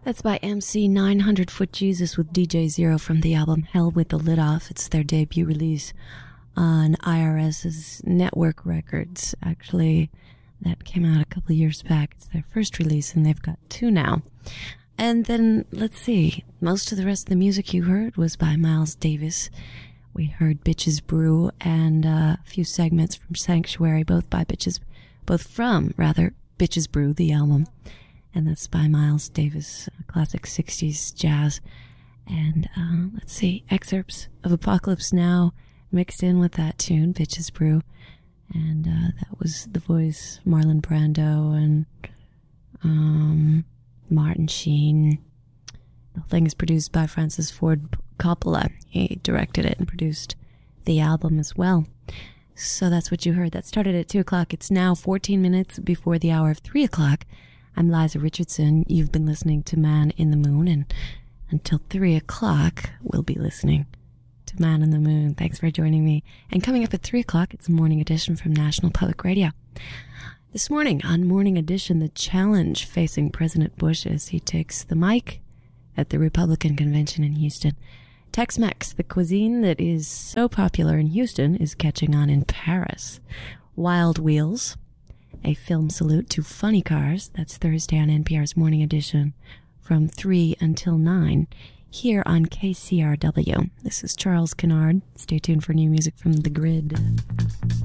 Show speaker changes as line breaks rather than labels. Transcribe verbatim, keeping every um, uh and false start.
That's by M C nine hundred Foot Jesus with D J Zero from the album Hell with the Lid Off. It's their debut release on IRS's Network Records. Actually, that came out a couple of years back. It's their first release, and they've got two now. And then, let's see, most of the rest of the music you heard was by Miles Davis. We heard Bitches Brew and uh, a few segments from Sanctuary, both by Bitches, both from, rather, Bitches Brew, the album. And that's by Miles Davis, classic sixties jazz. And uh, let's see, excerpts of Apocalypse Now mixed in with that tune, Bitches Brew. And uh, that was the voice, Marlon Brando and um, Martin Sheen. The thing is produced by Francis Ford Coppola. He directed it and produced the album as well. So that's what you heard. That started at two o'clock. It's now fourteen minutes before the hour of three o'clock. I'm Liza Richardson. You've been listening to Man in the Moon, and until three o'clock, we'll be listening to Man in the Moon. Thanks for joining me. And coming up at three o'clock, it's Morning Edition from National Public Radio. This morning on Morning Edition, the challenge facing President Bush as he takes the mic at the Republican convention in Houston. Tex-Mex, the cuisine that is so popular in Houston, is catching on in Paris. Wild Wheels, a film salute to funny cars. That's Thursday on N P R's Morning Edition from three until nine here on K C R W. This is Charles Kennard. Stay tuned for new music from The Grid.